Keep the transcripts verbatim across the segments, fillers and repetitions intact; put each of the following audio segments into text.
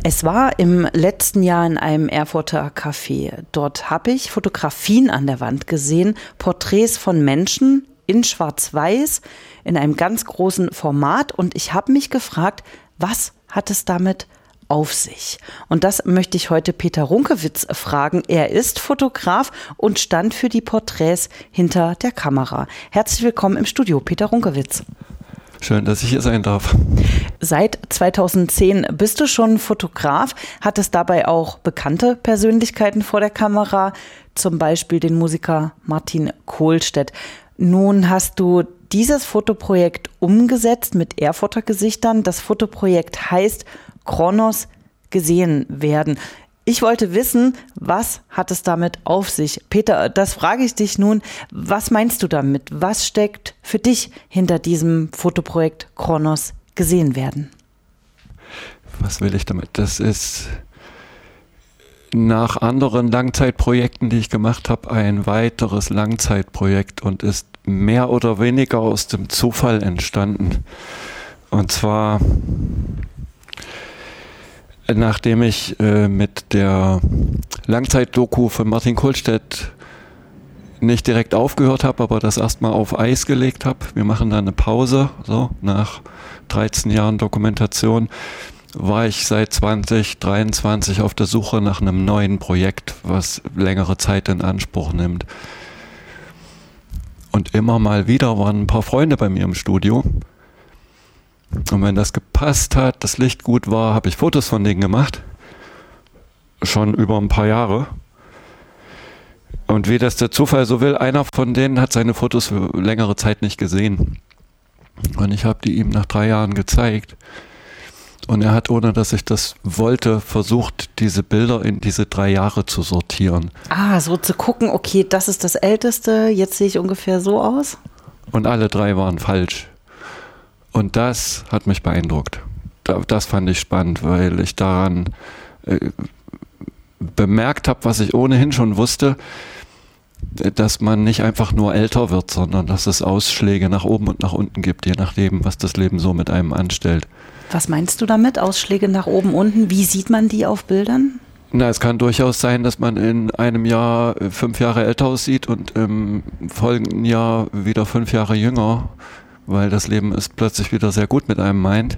Es war im letzten Jahr in einem Erfurter Café. Dort habe ich Fotografien an der Wand gesehen, Porträts von Menschen in Schwarz-Weiß, in einem ganz großen Format. Und ich habe mich gefragt, was hat es damit auf sich? Und das möchte ich heute Peter Runkewitz fragen. Er ist Fotograf und stand für die Porträts hinter der Kamera. Herzlich willkommen im Studio, Peter Runkewitz. Schön, dass ich hier sein darf. Seit zweitausendzehn bist du schon Fotograf, hattest dabei auch bekannte Persönlichkeiten vor der Kamera, zum Beispiel den Musiker Martin Kohlstedt. Nun hast du dieses Fotoprojekt umgesetzt mit Erfurter Gesichtern. Das Fotoprojekt heißt Kronos gesehen werden. Ich wollte wissen, was hat es damit auf sich? Peter, das frage ich dich nun. Was meinst du damit? Was steckt für dich hinter diesem Fotoprojekt Kronos gesehen werden? Was will ich damit? Das ist nach anderen Langzeitprojekten, die ich gemacht habe, ein weiteres Langzeitprojekt und ist mehr oder weniger aus dem Zufall entstanden. Und zwar nachdem ich äh, mit der Langzeitdoku von Martin Kohlstedt nicht direkt aufgehört habe, aber das erstmal auf Eis gelegt habe. Wir machen da eine Pause, so nach dreizehn Jahren Dokumentation, war ich seit zwanzig dreiundzwanzig auf der Suche nach einem neuen Projekt, was längere Zeit in Anspruch nimmt. Und immer mal wieder waren ein paar Freunde bei mir im Studio. Und wenn das gepasst hat, das Licht gut war, habe ich Fotos von denen gemacht. Schon über ein paar Jahre. Und wie das der Zufall so will, einer von denen hat seine Fotos für längere Zeit nicht gesehen. Und ich habe die ihm nach drei Jahren gezeigt. Und er hat, ohne dass ich das wollte, versucht, diese Bilder in diese drei Jahre zu sortieren. Ah, so zu gucken, okay, das ist das Älteste, jetzt sehe ich ungefähr so aus. Und alle drei waren falsch. Und das hat mich beeindruckt. Das fand ich spannend, weil ich daran äh, bemerkt habe, was ich ohnehin schon wusste, dass man nicht einfach nur älter wird, sondern dass es Ausschläge nach oben und nach unten gibt, je nachdem, was das Leben so mit einem anstellt. Was meinst du damit, Ausschläge nach oben, unten? Wie sieht man die auf Bildern? Na, es kann durchaus sein, dass man in einem Jahr fünf Jahre älter aussieht und im folgenden Jahr wieder fünf Jahre jünger, weil das Leben es plötzlich wieder sehr gut mit einem meint.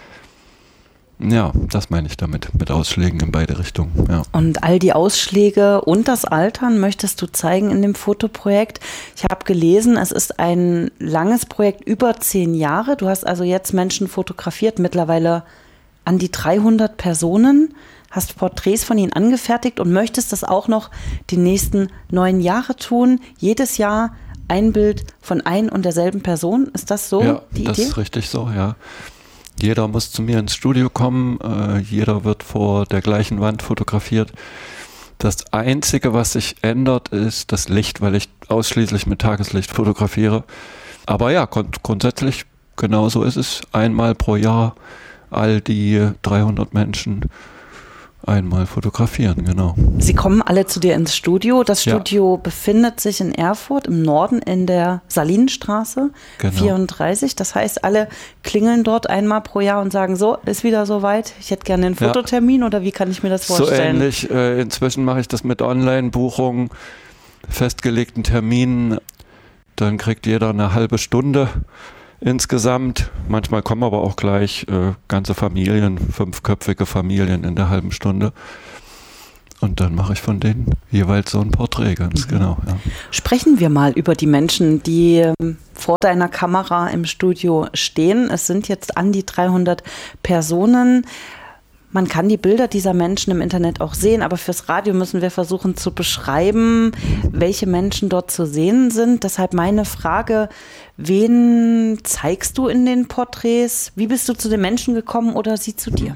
Ja, das meine ich damit, mit Ausschlägen in beide Richtungen. Ja. Und all die Ausschläge und das Altern möchtest du zeigen in dem Fotoprojekt. Ich habe gelesen, es ist ein langes Projekt, über zehn Jahre. Du hast also jetzt Menschen fotografiert, mittlerweile an die dreihundert Personen, hast Porträts von ihnen angefertigt und möchtest das auch noch die nächsten neun Jahre tun. Jedes Jahr ein Bild von ein und derselben Person. Ist das so ja, die Idee? Ja, das ist richtig so, ja. Jeder muss zu mir ins Studio kommen, äh, jeder wird vor der gleichen Wand fotografiert. Das Einzige, was sich ändert, ist das Licht, weil ich ausschließlich mit Tageslicht fotografiere. Aber ja, grund- grundsätzlich genauso ist es. Einmal pro Jahr all die dreihundert Menschen einmal fotografieren, genau. Sie kommen alle zu dir ins Studio. Das Studio ja. befindet sich in Erfurt im Norden in der Salinenstraße genau. vierunddreißig. Das heißt, alle klingeln dort einmal pro Jahr und sagen, so, ist wieder soweit, ich hätte gerne einen Fototermin ja. oder wie kann ich mir das vorstellen? So ähnlich. Äh, inzwischen mache ich das mit Online-Buchungen, festgelegten Terminen. Dann kriegt jeder eine halbe Stunde insgesamt. Manchmal kommen aber auch gleich äh, ganze Familien, fünfköpfige Familien in der halben Stunde. Und dann mache ich von denen jeweils so ein Porträt, ganz mhm. genau. Ja. Sprechen wir mal über die Menschen, die ähm, vor deiner Kamera im Studio stehen. Es sind jetzt an die dreihundert Personen. Man kann die Bilder dieser Menschen im Internet auch sehen, aber fürs Radio müssen wir versuchen zu beschreiben, welche Menschen dort zu sehen sind. Deshalb meine Frage, wen zeigst du in den Porträts? Wie bist du zu den Menschen gekommen oder sie zu dir?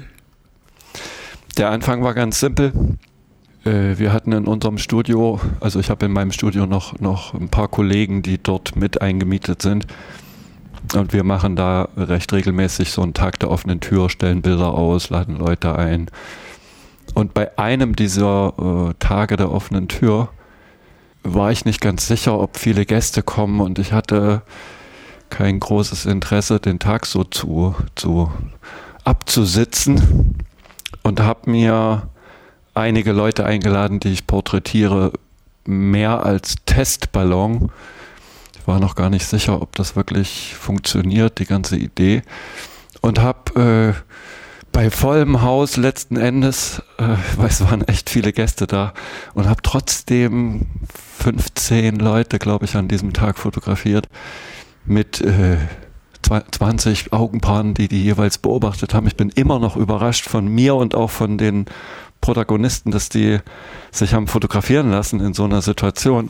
Der Anfang war ganz simpel. Wir hatten in unserem Studio, also ich habe in meinem Studio noch, noch ein paar Kollegen, die dort mit eingemietet sind. Und wir machen da recht regelmäßig so einen Tag der offenen Tür, stellen Bilder aus, laden Leute ein. Und bei einem dieser äh, Tage der offenen Tür war ich nicht ganz sicher, ob viele Gäste kommen. Und ich hatte kein großes Interesse, den Tag so zu, zu abzusitzen. und habe mir einige Leute eingeladen, die ich porträtiere, mehr als Testballon. Ich war noch gar nicht sicher, ob das wirklich funktioniert, die ganze Idee. Und habe äh, bei vollem Haus letzten Endes, äh, weil es waren echt viele Gäste da, und habe trotzdem fünfzehn Leute, glaube ich, an diesem Tag fotografiert mit äh, zwanzig Augenpaaren, die die jeweils beobachtet haben. Ich bin immer noch überrascht von mir und auch von den Protagonisten, dass die sich haben fotografieren lassen in so einer Situation.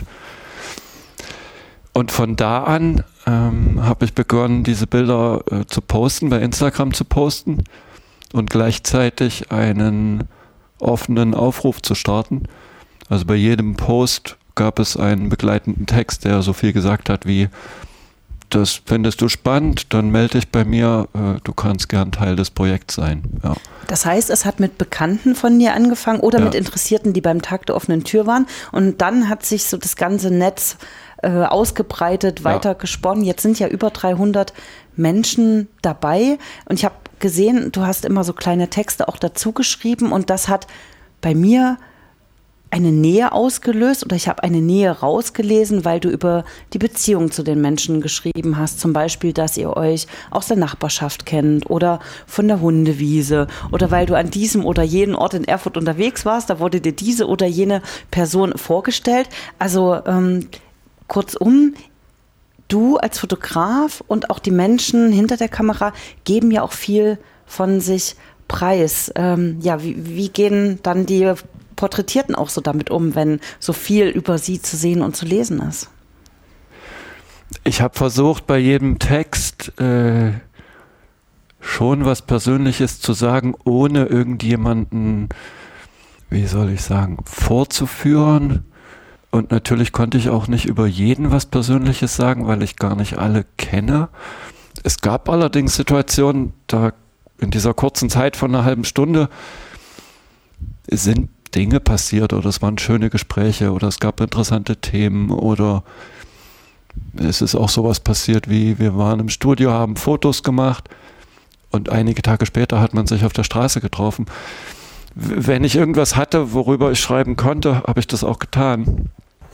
Und von da an ähm, habe ich begonnen, diese Bilder äh, zu posten, bei Instagram zu posten und gleichzeitig einen offenen Aufruf zu starten. Also bei jedem Post gab es einen begleitenden Text, der so viel gesagt hat wie: Das findest du spannend, dann melde dich bei mir, äh, du kannst gern Teil des Projekts sein. Ja. Das heißt, es hat mit Bekannten von dir angefangen oder ja. mit Interessierten, die beim Tag der offenen Tür waren, und dann hat sich so das ganze Netz äh, ausgebreitet, weiter ja. gesponnen. Jetzt sind ja über dreihundert Menschen dabei, und ich habe gesehen, du hast immer so kleine Texte auch dazu geschrieben, und das hat bei mir eine Nähe ausgelöst, oder ich habe eine Nähe rausgelesen, weil du über die Beziehung zu den Menschen geschrieben hast. Zum Beispiel, dass ihr euch aus der Nachbarschaft kennt oder von der Hundewiese, oder weil du an diesem oder jenem Ort in Erfurt unterwegs warst, da wurde dir diese oder jene Person vorgestellt. Also ähm, kurzum, du als Fotograf und auch die Menschen hinter der Kamera geben ja auch viel von sich preis. Ähm, ja, wie, wie gehen dann die Porträtierten auch so damit um, wenn so viel über sie zu sehen und zu lesen ist? Ich habe versucht, bei jedem Text äh, schon was Persönliches zu sagen, ohne irgendjemanden, wie soll ich sagen, vorzuführen. Und natürlich konnte ich auch nicht über jeden was Persönliches sagen, weil ich gar nicht alle kenne. Es gab allerdings Situationen, da in dieser kurzen Zeit von einer halben Stunde sind Dinge passiert, oder es waren schöne Gespräche, oder es gab interessante Themen, oder es ist auch sowas passiert wie, wir waren im Studio, haben Fotos gemacht und einige Tage später hat man sich auf der Straße getroffen. Wenn ich irgendwas hatte, worüber ich schreiben konnte, habe ich das auch getan.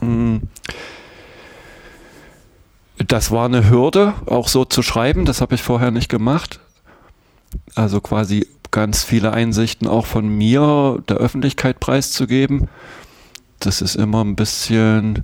Das war eine Hürde, auch so zu schreiben, das habe ich vorher nicht gemacht. Also quasi ganz viele Einsichten auch von mir der Öffentlichkeit preiszugeben. Das ist immer ein bisschen,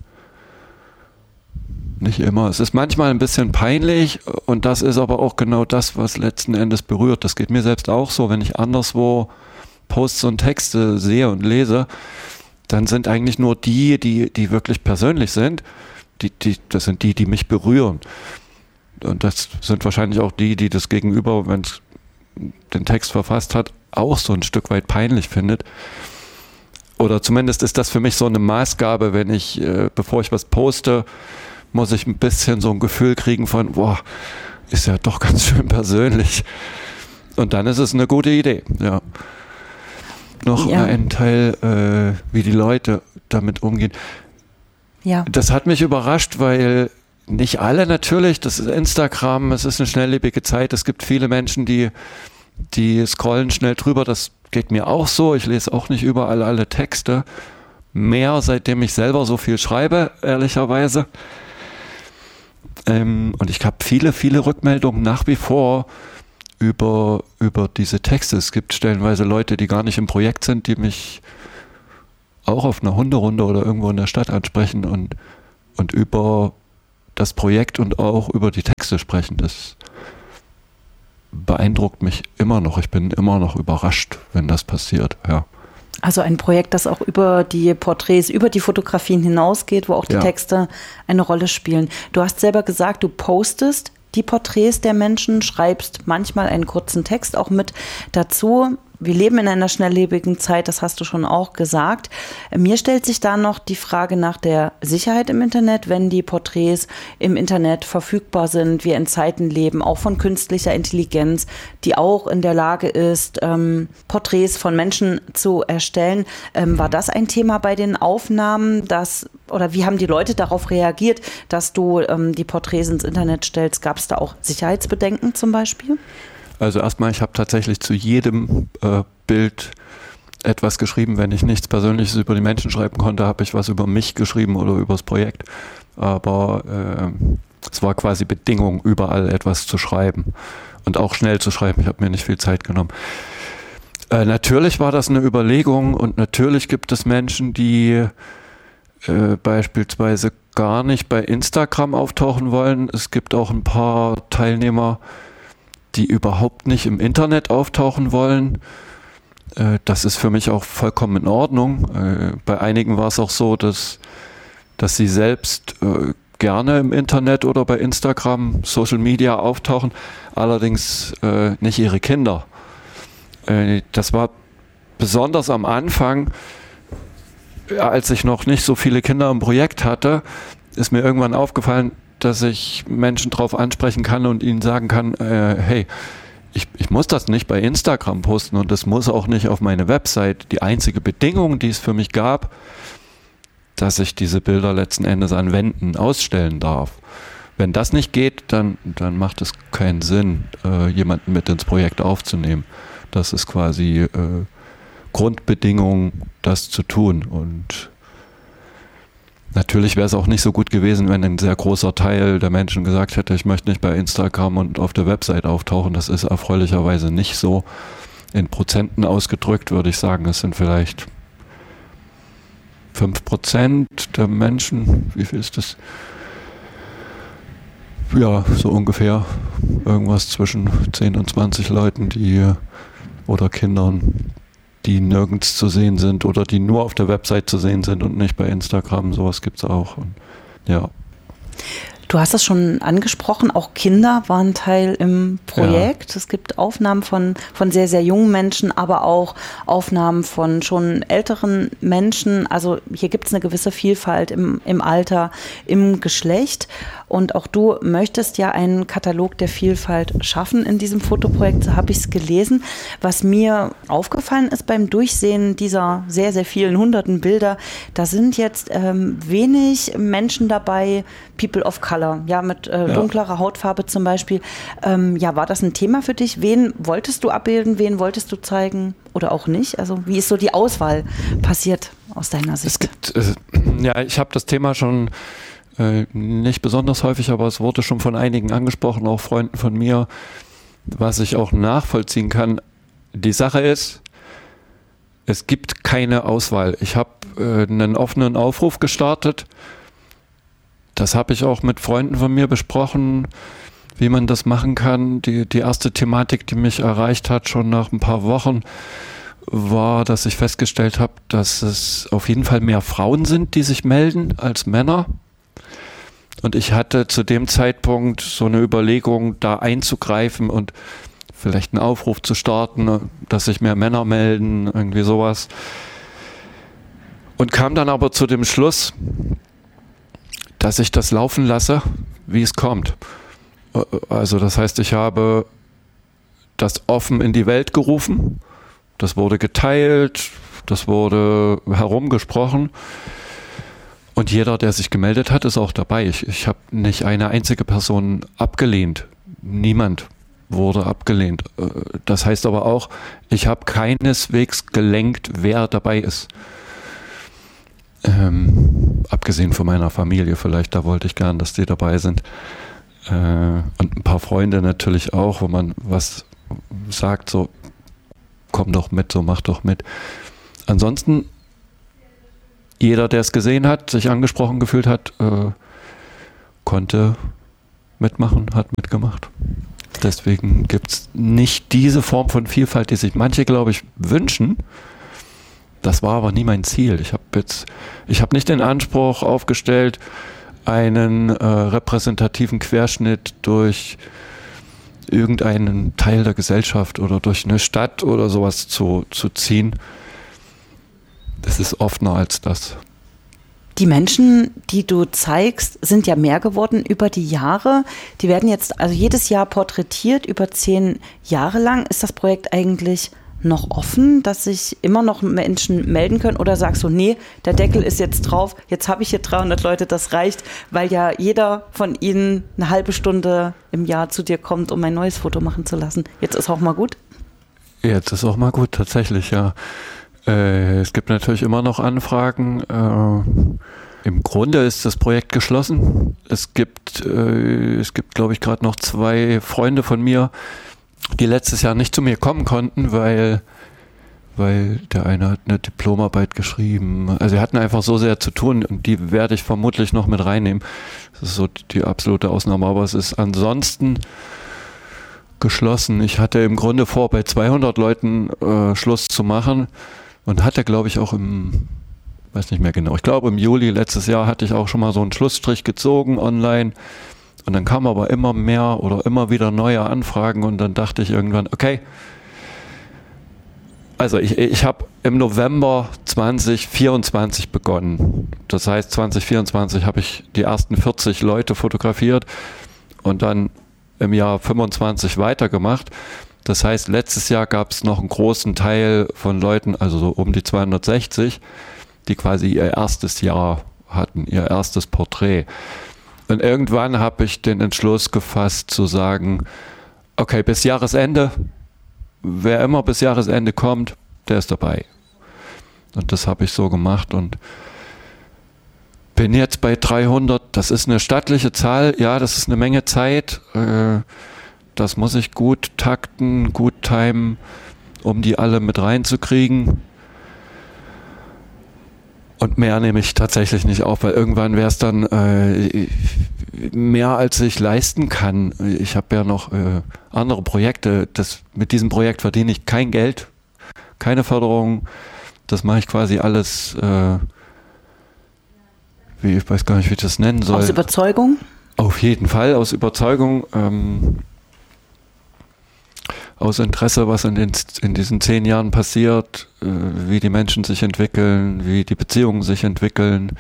nicht immer, es ist manchmal ein bisschen peinlich, und das ist aber auch genau das, was letzten Endes berührt. Das geht mir selbst auch so, wenn ich anderswo Posts und Texte sehe und lese, dann sind eigentlich nur die, die, die wirklich persönlich sind, die, die, das sind die, die mich berühren. Und das sind wahrscheinlich auch die, die das Gegenüber, wenn es den Text verfasst hat, auch so ein Stück weit peinlich findet. Oder zumindest ist das für mich so eine Maßgabe, wenn ich, äh, bevor ich was poste, muss ich ein bisschen so ein Gefühl kriegen von, boah, ist ja doch ganz schön persönlich. Und dann ist es eine gute Idee, ja. Noch ja. ein Teil, äh, wie die Leute damit umgehen. Ja. Das hat mich überrascht, weil nicht alle natürlich, das ist Instagram, es ist eine schnelllebige Zeit, es gibt viele Menschen, die, die scrollen schnell drüber, das geht mir auch so, ich lese auch nicht überall alle Texte, mehr seitdem ich selber so viel schreibe, ehrlicherweise. Ähm, und ich habe viele, viele Rückmeldungen nach wie vor über, über diese Texte. Es gibt stellenweise Leute, die gar nicht im Projekt sind, die mich auch auf einer Hunderunde oder irgendwo in der Stadt ansprechen und, und über das Projekt und auch über die Texte sprechen. Das beeindruckt mich immer noch. Ich bin immer noch überrascht, wenn das passiert. Ja. Also ein Projekt, das auch über die Porträts, über die Fotografien hinausgeht, wo auch die ja. Texte eine Rolle spielen. Du hast selber gesagt, du postest die Porträts der Menschen, schreibst manchmal einen kurzen Text auch mit dazu. Wir leben in einer schnelllebigen Zeit, das hast du schon auch gesagt. Mir stellt sich da noch die Frage nach der Sicherheit im Internet, wenn die Porträts im Internet verfügbar sind, wir in Zeiten leben, auch von künstlicher Intelligenz, die auch in der Lage ist, ähm, Porträts von Menschen zu erstellen. Ähm, war das ein Thema bei den Aufnahmen, dass, oder wie haben die Leute darauf reagiert, dass du ähm, die Porträts ins Internet stellst? Gab es da auch Sicherheitsbedenken zum Beispiel? Also erstmal, ich habe tatsächlich zu jedem äh, Bild etwas geschrieben. Wenn ich nichts Persönliches über die Menschen schreiben konnte, habe ich was über mich geschrieben oder über das Projekt. Aber äh, es war quasi Bedingung, überall etwas zu schreiben und auch schnell zu schreiben. Ich habe mir nicht viel Zeit genommen. Äh, natürlich war das eine Überlegung und natürlich gibt es Menschen, die äh, beispielsweise gar nicht bei Instagram auftauchen wollen. Es gibt auch ein paar Teilnehmer, die überhaupt nicht im Internet auftauchen wollen. Äh, das ist für mich auch vollkommen in Ordnung. Äh, bei einigen war es auch so, dass, dass sie selbst äh, gerne im Internet oder bei Instagram, Social Media auftauchen, allerdings äh, nicht ihre Kinder. Äh, das war besonders am Anfang, als ich noch nicht so viele Kinder im Projekt hatte, ist mir irgendwann aufgefallen, dass ich Menschen drauf ansprechen kann und ihnen sagen kann, äh, hey, ich, ich muss das nicht bei Instagram posten und das muss auch nicht auf meine Website. Die einzige Bedingung, die es für mich gab, dass ich diese Bilder letzten Endes an Wänden ausstellen darf. Wenn das nicht geht, dann, dann macht es keinen Sinn, äh, jemanden mit ins Projekt aufzunehmen. Das ist quasi äh, Grundbedingung, das zu tun. Und natürlich wäre es auch nicht so gut gewesen, wenn ein sehr großer Teil der Menschen gesagt hätte, ich möchte nicht bei Instagram und auf der Website auftauchen. Das ist erfreulicherweise nicht so. In Prozenten ausgedrückt würde ich sagen, es sind vielleicht fünf Prozent der Menschen, wie viel ist das? Ja, so ungefähr irgendwas zwischen zehn und zwanzig Leuten, die oder Kindern, die nirgends zu sehen sind oder die nur auf der Website zu sehen sind und nicht bei Instagram. Sowas gibt es auch. Und, ja. Du hast es schon angesprochen, auch Kinder waren Teil im Projekt. Ja. Es gibt Aufnahmen von, von sehr, sehr jungen Menschen, aber auch Aufnahmen von schon älteren Menschen. Also hier gibt es eine gewisse Vielfalt im, im Alter, im Geschlecht. Und auch du möchtest ja einen Katalog der Vielfalt schaffen in diesem Fotoprojekt, so habe ich es gelesen. Was mir aufgefallen ist beim Durchsehen dieser sehr, sehr vielen hunderten Bilder, da sind jetzt ähm, wenig Menschen dabei, People of Color, ja, mit äh, ja. dunklerer Hautfarbe zum Beispiel. Ähm, ja, war das ein Thema für dich? Wen wolltest du abbilden, wen wolltest du zeigen oder auch nicht? Also wie ist so die Auswahl passiert aus deiner Sicht? Es gibt, äh, ja, ich habe das Thema schon äh, nicht besonders häufig, aber es wurde schon von einigen angesprochen, auch Freunden von mir, was ich auch nachvollziehen kann. Die Sache ist, es gibt keine Auswahl. Ich habe äh, einen offenen Aufruf gestartet. Das habe ich auch mit Freunden von mir besprochen, wie man das machen kann. Die, die erste Thematik, die mich erreicht hat, schon nach ein paar Wochen, war, dass ich festgestellt habe, dass es auf jeden Fall mehr Frauen sind, die sich melden, als Männer. Und ich hatte zu dem Zeitpunkt so eine Überlegung, da einzugreifen und vielleicht einen Aufruf zu starten, dass sich mehr Männer melden, irgendwie sowas. Und kam dann aber zu dem Schluss, dass ich das laufen lasse, wie es kommt. Also das heißt, ich habe das offen in die Welt gerufen, das wurde geteilt, das wurde herumgesprochen und jeder, der sich gemeldet hat, ist auch dabei. Ich, ich habe nicht eine einzige Person abgelehnt, niemand wurde abgelehnt. Das heißt aber auch, ich habe keineswegs gelenkt, wer dabei ist. Ähm, abgesehen von meiner Familie vielleicht, da wollte ich gern, dass die dabei sind. Äh, und ein paar Freunde natürlich auch, wo man was sagt, so komm doch mit, so mach doch mit. Ansonsten, jeder, der es gesehen hat, sich angesprochen gefühlt hat, äh, konnte mitmachen, hat mitgemacht. Deswegen gibt es nicht diese Form von Vielfalt, die sich manche, glaube ich, wünschen. Das war aber nie mein Ziel. Ich habe jetzt, ich habe nicht den Anspruch aufgestellt, einen äh, repräsentativen Querschnitt durch irgendeinen Teil der Gesellschaft oder durch eine Stadt oder sowas zu, zu ziehen. Das ist offener als das. Die Menschen, die du zeigst, sind ja mehr geworden über die Jahre. Die werden jetzt also jedes Jahr porträtiert, über zehn Jahre lang. Ist das Projekt eigentlich noch offen, dass sich immer noch Menschen melden können, oder sagst du, nee, der Deckel ist jetzt drauf, jetzt habe ich hier dreihundert Leute, das reicht, weil ja jeder von ihnen eine halbe Stunde im Jahr zu dir kommt, um ein neues Foto machen zu lassen. Jetzt ist auch mal gut? Jetzt ist auch mal gut, tatsächlich, ja. Äh, es gibt natürlich immer noch Anfragen. Äh, im Grunde ist das Projekt geschlossen. Es gibt, äh, es gibt, glaube ich, gerade noch zwei Freunde von mir, die letztes Jahr nicht zu mir kommen konnten, weil, weil der eine hat eine Diplomarbeit geschrieben. Also wir hatten einfach so sehr zu tun und die werde ich vermutlich noch mit reinnehmen. Das ist so die absolute Ausnahme, aber es ist ansonsten geschlossen. Ich hatte im Grunde vor, bei zweihundert Leuten äh, Schluss zu machen und hatte, glaube ich, auch im, weiß nicht mehr genau, ich glaube im Juli letztes Jahr hatte ich auch schon mal so einen Schlussstrich gezogen online und dann kamen aber immer mehr oder immer wieder neue Anfragen und dann dachte ich irgendwann, okay, also ich, ich habe im November zwanzig vierundzwanzig begonnen. Das heißt, zwanzig vierundzwanzig habe ich die ersten vierzig Leute fotografiert und dann im Jahr fünfundzwanzig weitergemacht. Das heißt, letztes Jahr gab es noch einen großen Teil von Leuten, also so um die zweihundertsechzig, die quasi ihr erstes Jahr hatten, ihr erstes Porträt. Und irgendwann habe ich den Entschluss gefasst zu sagen, okay, bis Jahresende, wer immer bis Jahresende kommt, der ist dabei. Und das habe ich so gemacht und bin jetzt bei dreihundert, das ist eine stattliche Zahl, ja, das ist eine Menge Zeit, äh, das muss ich gut takten, gut timen, um die alle mit reinzukriegen. Und mehr nehme ich tatsächlich nicht auf, weil irgendwann wäre es dann äh, mehr, als ich leisten kann. Ich habe ja noch äh, andere Projekte, das, mit diesem Projekt verdiene ich kein Geld, keine Förderung, das mache ich quasi alles äh, Wie, ich weiß gar nicht, wie ich das nennen soll. Aus Überzeugung? Auf jeden Fall, aus Überzeugung, ähm, aus Interesse, was in, den, in diesen zehn Jahren passiert, äh, wie die Menschen sich entwickeln, wie die Beziehungen sich entwickeln.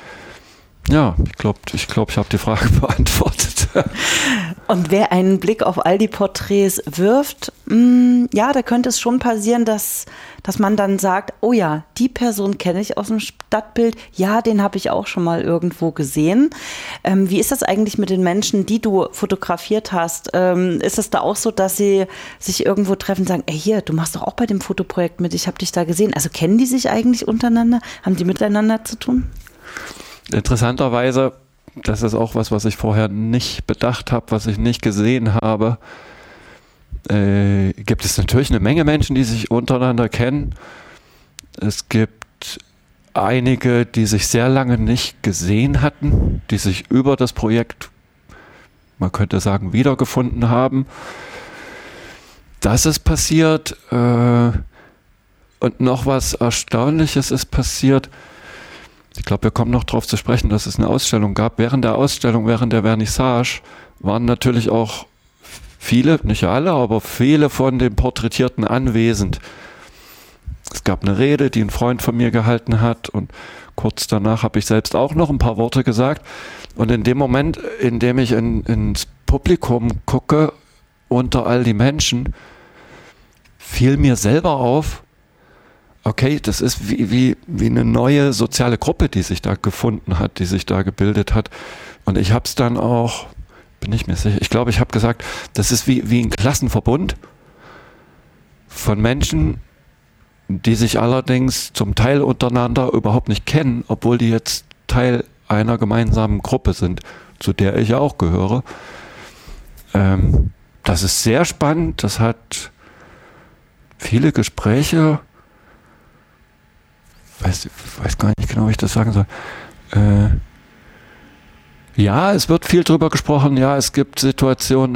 Ja, ich glaube, ich, glaub, ich habe die Frage beantwortet. Und wer einen Blick auf all die Porträts wirft, mh, ja, da könnte es schon passieren, dass, dass man dann sagt, oh ja, die Person kenne ich aus dem Stadtbild, ja, den habe ich auch schon mal irgendwo gesehen. Ähm, wie ist das eigentlich mit den Menschen, die du fotografiert hast? Ähm, ist es da auch so, dass sie sich irgendwo treffen und sagen, ey, hier, du machst doch auch bei dem Fotoprojekt mit, ich habe dich da gesehen. Also kennen die sich eigentlich untereinander? Haben die miteinander zu tun? Interessanterweise, das ist auch was, was ich vorher nicht bedacht habe, was ich nicht gesehen habe, äh, gibt es natürlich eine Menge Menschen, die sich untereinander kennen. Es gibt einige, die sich sehr lange nicht gesehen hatten, die sich über das Projekt, man könnte sagen, wiedergefunden haben. Das ist passiert. Äh, und noch was Erstaunliches ist passiert. Ich glaube, wir kommen noch darauf zu sprechen, dass es eine Ausstellung gab. Während der Ausstellung, während der Vernissage, waren natürlich auch viele, nicht alle, aber viele von den Porträtierten anwesend. Es gab eine Rede, die ein Freund von mir gehalten hat und kurz danach habe ich selbst auch noch ein paar Worte gesagt. Und in dem Moment, in dem ich in, ins Publikum gucke, unter all die Menschen, fiel mir selber auf, okay, das ist wie, wie, wie eine neue soziale Gruppe, die sich da gefunden hat, die sich da gebildet hat. Und ich habe es dann auch, bin ich mir sicher, ich glaube, ich habe gesagt, das ist wie, wie ein Klassenverbund von Menschen, die sich allerdings zum Teil untereinander überhaupt nicht kennen, obwohl die jetzt Teil einer gemeinsamen Gruppe sind, zu der ich auch gehöre. Ähm, das ist sehr spannend, das hat viele Gespräche, weiß, weiß gar nicht genau, wie ich das sagen soll. Äh, ja, es wird viel drüber gesprochen, ja, es gibt Situationen,